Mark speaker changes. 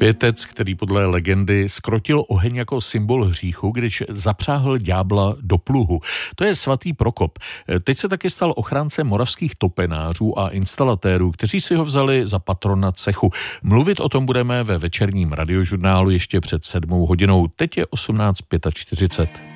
Speaker 1: Světec, který podle legendy skrotil oheň jako symbol hříchu, když zapřáhl ďábla do pluhu. To je svatý Prokop. Teď se taky stal ochráncem moravských topenářů a instalatérů, kteří si ho vzali za patrona cechu. Mluvit o tom budeme ve večerním radiožurnálu ještě před 7 hodinou. Teď je 18:45.